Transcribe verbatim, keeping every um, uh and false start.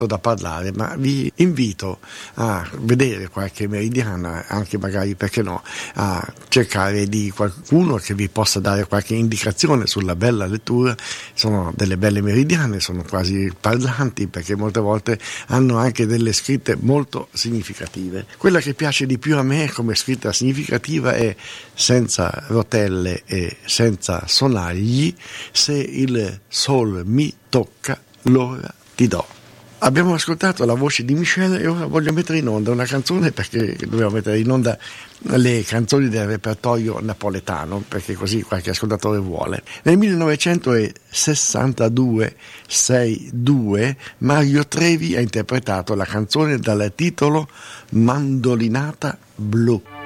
da parlare, ma vi invito a vedere qualche meridiana, anche magari, perché no, a cercare di qualcuno che vi possa dare qualche indicazione sulla bella lettura. Sono delle belle meridiane, sono quasi parlanti, perché molte volte hanno anche delle scritte molto significative. Quella che piace di più a me come scritta significativa è: senza rotelle e senza sonagli, se il sol mi tocca, l'ora ti do. Abbiamo ascoltato la voce di Michel e ora voglio mettere in onda una canzone, perché dobbiamo mettere in onda le canzoni del repertorio napoletano, perché così qualche ascoltatore vuole. Nel millenovecentosessantadue sessantadue Mario Trevi ha interpretato la canzone dal titolo Mandolinata blu.